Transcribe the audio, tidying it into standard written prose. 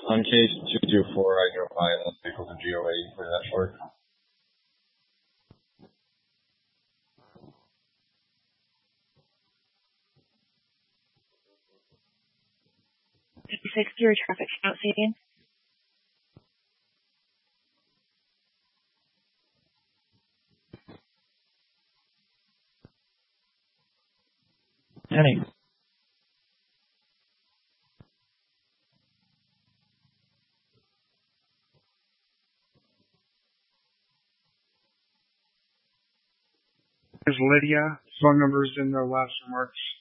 On case 224, I drove by and those vehicles are GOA for that short. Your traffic count saving. Penny. Is Lydia. Phone numbers in their last remarks.